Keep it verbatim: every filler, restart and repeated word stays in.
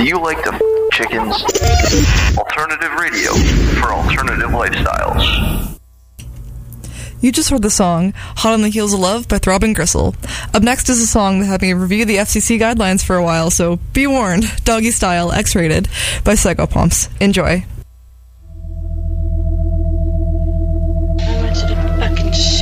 Do you like to f- chickens? Alternative radio for alternative lifestyles. You just heard the song Hot on the Heels of Love by Throbbing Gristle. Up next is a song that had me review the F C C guidelines for a while, so be warned, Doggy Style, X-rated by Psychopomps. Enjoy.